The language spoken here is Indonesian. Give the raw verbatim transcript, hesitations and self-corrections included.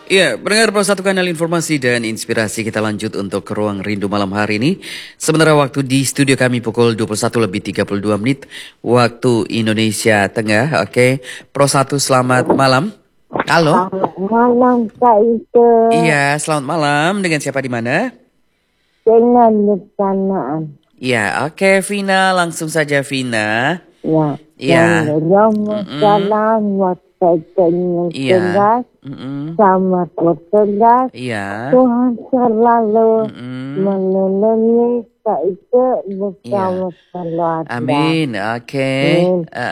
Iya, pendengar Pro satu Kanal Informasi dan Inspirasi, kita lanjut untuk ke Ruang Rindu malam hari ini. Sementara waktu di studio kami pukul dua puluh satu lebih tiga puluh dua menit waktu Indonesia Tengah. Oke, Pro satu selamat malam. Halo. Selamat malam Kak Ike. Iya, selamat malam. Dengan siapa di mana? Dengan bersanaan. Iya, oke Vina, langsung saja Vina. Ya. Iya. Dan salam buat yang Iya. tegas. Mm-mm. Sama bertegas. Iya. Tuhan selalu Mm-mm. melindungi Kak Ike bersama Iya. keluarga. Amin. Oke. Amin. Eh,